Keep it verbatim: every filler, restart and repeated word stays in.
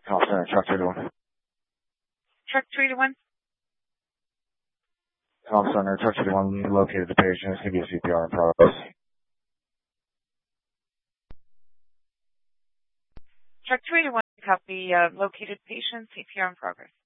Call center, truck three to one. Truck three to one. Call center, truck three to one, located the patient. It's going to be a C P R in progress. Truck three to one, copy, uh, located patient, C P R in progress.